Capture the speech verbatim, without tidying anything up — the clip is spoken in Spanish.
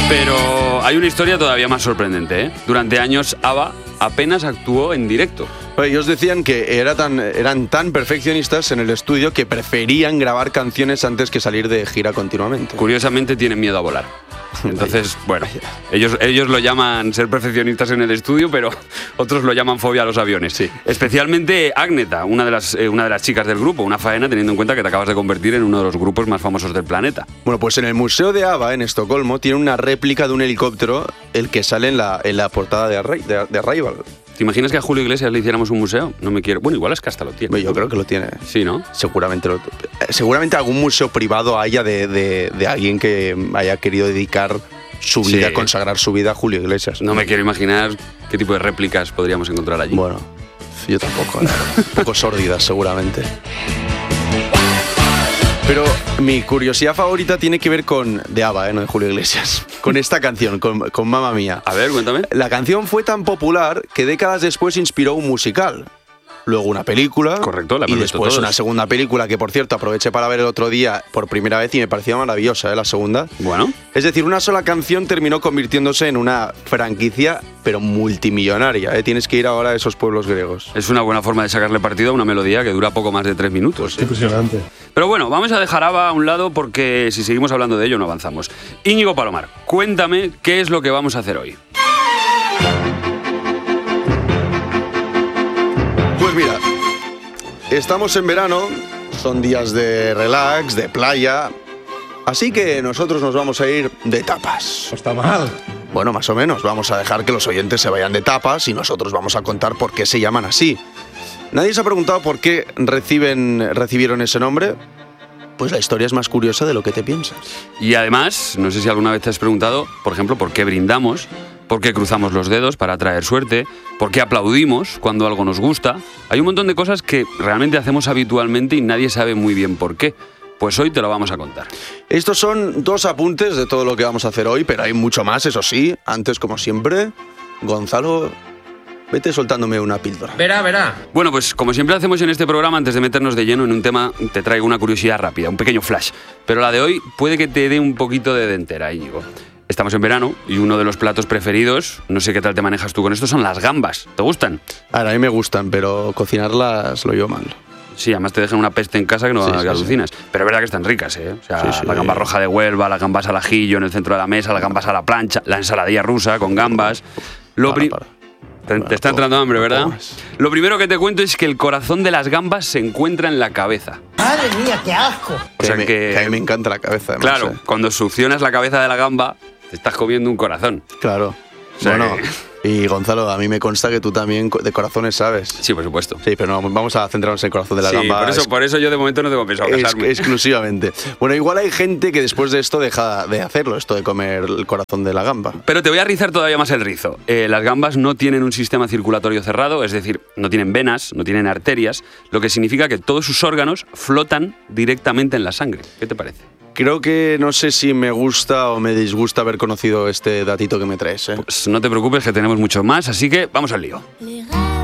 Pero hay una historia todavía más sorprendente, ¿eh? Durante años ABBA apenas actuó en directo. Ellos decían que era tan, eran tan perfeccionistas en el estudio que preferían grabar canciones antes que salir de gira continuamente. Curiosamente tienen miedo a volar. Entonces, bueno, ellos, ellos lo llaman ser perfeccionistas en el estudio, pero otros lo llaman fobia a los aviones. Sí. Especialmente Agneta, una de, las, eh, una de las chicas del grupo, una faena teniendo en cuenta que te acabas de convertir en uno de los grupos más famosos del planeta. Bueno, pues en el Museo de ABBA, en Estocolmo, tiene una réplica de un helicóptero, el que sale en la, en la portada de, Arri- de, de Arrival. ¿Te imaginas que a Julio Iglesias le hiciéramos un museo? No me quiero... Bueno, igual es que hasta lo tiene. Yo creo que lo tiene. Sí, ¿no? Seguramente, lo, seguramente algún museo privado haya de, de, de alguien que haya querido dedicar su vida, Sí. consagrar su vida a Julio Iglesias. No me quiero imaginar qué tipo de réplicas podríamos encontrar allí. Bueno, yo tampoco. ¿no? Un poco sórdidas, seguramente. Pero mi curiosidad favorita tiene que ver con de ABBA, ¿eh? No de Julio Iglesias. Con esta canción, con, con Mamma Mía. A ver, cuéntame. La canción fue tan popular que décadas después inspiró un musical. Luego una película. Correcto, la Y hemos visto después todos. una segunda película que, por cierto, aproveché para ver el otro día por primera vez y me parecía maravillosa, ¿eh? La segunda. Bueno. Es decir, una sola canción terminó convirtiéndose en una franquicia, pero multimillonaria, ¿eh? Tienes que ir ahora a esos pueblos griegos. Es una buena forma de sacarle partido a una melodía que dura poco más de tres minutos. Impresionante. Pero bueno, vamos a dejar ABBA a un lado porque si seguimos hablando de ello no avanzamos. Íñigo Palomar, cuéntame qué es lo que vamos a hacer hoy. Pues mira, estamos en verano, son días de relax, de playa, así que nosotros nos vamos a ir de tapas. No está mal. Bueno, más o menos, vamos a dejar que los oyentes se vayan de tapas y nosotros vamos a contar por qué se llaman así. ¿Nadie se ha preguntado por qué reciben, recibieron ese nombre? Pues la historia es más curiosa de lo que te piensas. Y además, no sé si alguna vez te has preguntado, por ejemplo, por qué brindamos, por qué cruzamos los dedos para atraer suerte, por qué aplaudimos cuando algo nos gusta. Hay un montón de cosas que realmente hacemos habitualmente y nadie sabe muy bien por qué. Pues hoy te lo vamos a contar. Estos son dos apuntes de todo lo que vamos a hacer hoy, pero hay mucho más, eso sí. Antes, como siempre, Gonzalo, vete soltándome una píldora. Verá, verá. Bueno, pues como siempre hacemos en este programa, antes de meternos de lleno en un tema, te traigo una curiosidad rápida, un pequeño flash. Pero la de hoy puede que te dé un poquito de dentera, Íñigo. Estamos en verano y uno de los platos preferidos, no sé qué tal te manejas tú con esto, son las gambas. ¿Te gustan? Ahora, a mí me gustan, pero cocinarlas lo llevo mal. Sí, además te dejan una peste en casa que no Sí, que sí, alucinas. Pero es verdad que están ricas, ¿eh? O sea, Sí, sí. la gamba roja de Huelva, las gambas al ajillo en el centro de la mesa, las gambas a la plancha, la ensaladilla rusa con gambas. Lo Para, pri- para. Te, Para, te está entrando no, hambre, no ¿verdad? comas. Lo primero que te cuento es que el corazón de las gambas se encuentra en la cabeza. Madre mía, qué asco. O sea que, me- que- que a mí me encanta la cabeza, además. Claro, ¿eh? cuando succionas la cabeza de la gamba, te estás comiendo un corazón. Claro. O sea Bueno, que- y Gonzalo, a mí me consta que tú también de corazones sabes. Sí, por supuesto. Sí, pero no, vamos a centrarnos en el corazón de la Sí, gamba. por eso, por eso yo de momento no tengo pensado Es- casarme. exclusivamente. Bueno, igual hay gente que después de esto deja de hacerlo, esto de comer el corazón de la gamba. Pero te voy a rizar todavía más el rizo. Eh, las gambas no tienen un sistema circulatorio cerrado, es decir, no tienen venas, no tienen arterias, lo que significa que todos sus órganos flotan directamente en la sangre. ¿Qué te parece? Creo que no sé si me gusta o me disgusta haber conocido este datito que me traes, ¿eh? Pues no te preocupes que tenemos mucho más, así que vamos al lío. Les rêves